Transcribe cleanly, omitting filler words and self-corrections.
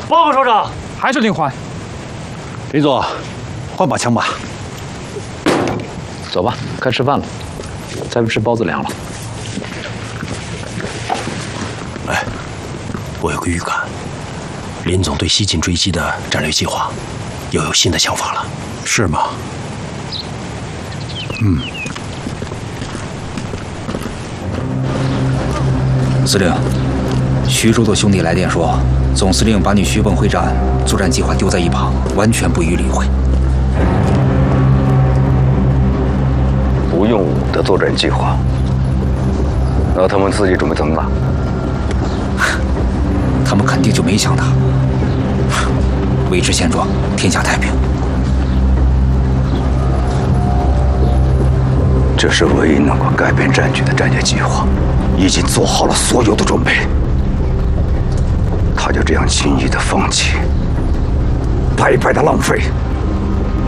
报告首长， 还是林欢。 林总，换把枪吧。 走吧，该吃饭了，再不吃包子凉了。 哎，我有个预感，林总对西进追击的战略计划又有新的想法了，是吗？嗯。 司令，徐州的兄弟来电说，总司令把你徐蚌会战作战计划丢在一旁，完全不予理会。 不用我的作战计划，那他们自己准备怎么打？ 他们肯定就没想打。维持现状，天下太平。 这是唯一能够改变战局的战略计划，已经做好了所有的准备。他就这样轻易的放弃，白白的浪费。